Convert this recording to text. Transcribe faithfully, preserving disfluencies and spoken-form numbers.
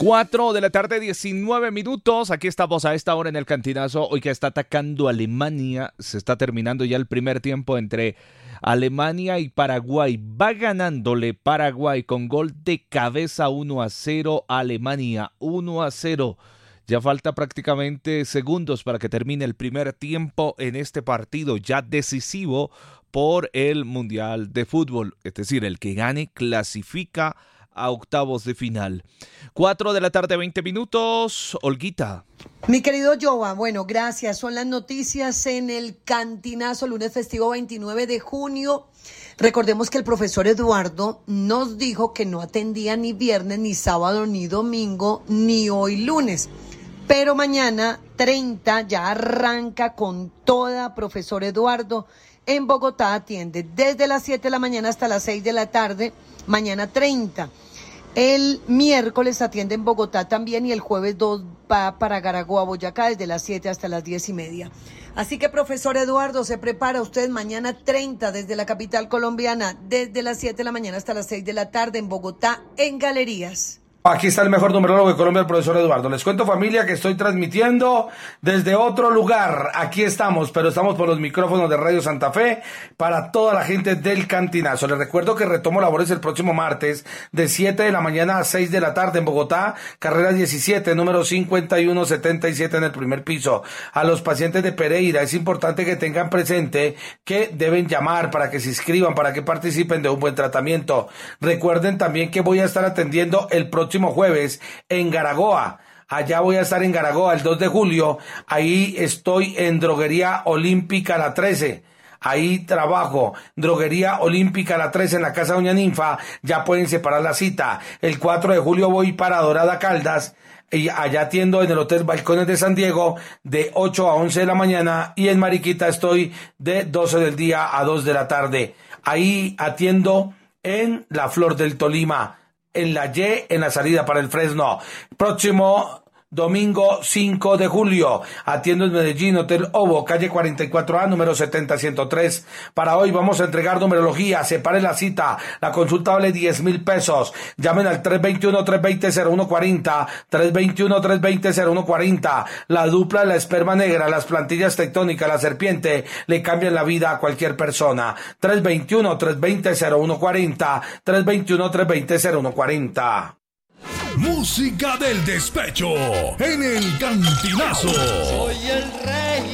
Cuatro de la tarde, diecinueve minutos. Aquí estamos a esta hora en el Cantinazo. Hoy que está atacando Alemania. Se está terminando ya el primer tiempo entre Alemania y Paraguay. Va ganándole Paraguay con gol de cabeza uno a cero. Alemania uno a cero. Ya falta prácticamente segundos para que termine el primer tiempo en este partido ya decisivo por el Mundial de Fútbol. Es decir, el que gane clasifica a octavos de final. Cuatro de la tarde, veinte minutos. Olguita. Mi querido Joa, bueno, gracias. Son las noticias en el Cantinazo, lunes festivo veintinueve de junio. Recordemos que el profesor Eduardo nos dijo que no atendía ni viernes, ni sábado, ni domingo, ni hoy lunes. Pero mañana treinta ya arranca con toda, profesor Eduardo. En Bogotá atiende desde las siete de la mañana hasta las seis de la tarde, mañana treinta. El miércoles atiende en Bogotá también y el jueves dos va para Garagoa, Boyacá, desde las siete hasta las diez y media. Así que, profesor Eduardo, se prepara usted mañana treinta desde la capital colombiana, desde las siete de la mañana hasta las seis de la tarde en Bogotá, en Galerías. Aquí está el mejor numerólogo de Colombia, el profesor Eduardo. Les cuento, familia, que estoy transmitiendo desde otro lugar. Aquí estamos, pero estamos por los micrófonos de Radio Santa Fe para toda la gente del Cantinazo. Les recuerdo que retomo labores el próximo martes de siete de la mañana a seis de la tarde en Bogotá, carrera diecisiete, número cincuenta y uno setenta y siete en el primer piso. A los pacientes de Pereira es importante que tengan presente que deben llamar para que se inscriban, para que participen de un buen tratamiento. Recuerden también que voy a estar atendiendo el próximo próximo jueves en Garagoa. Allá voy a estar en Garagoa el dos de julio. Ahí estoy en Droguería Olímpica La trece. Ahí trabajo, Droguería Olímpica La trece en la Casa Doña Ninfa. Ya pueden separar la cita. El cuatro de julio voy para Dorada Caldas. Y allá atiendo en el Hotel Balcones de San Diego de ocho a once de la mañana. Y en Mariquita estoy de doce del día a dos de la tarde. Ahí atiendo en La Flor del Tolima, en la Y, en la salida para el Fresno. Próximo domingo cinco de julio, atiendo en Medellín, Hotel Ovo, calle cuarenta y cuatro A, número setenta ciento tres. Para hoy vamos a entregar numerología, separe la cita, la consulta vale diez mil pesos. Llamen al tres dos uno, tres dos cero, cero uno cuatro cero, tres dos uno, tres dos cero, cero uno cuatro cero. La dupla, la esperma negra, las plantillas tectónicas, la serpiente, le cambian la vida a cualquier persona. tres dos uno, tres dos cero, cero uno cuatro cero, tres dos uno, tres dos cero, cero uno cuatro cero. Música del despecho en el Cantinazo. Soy el rey.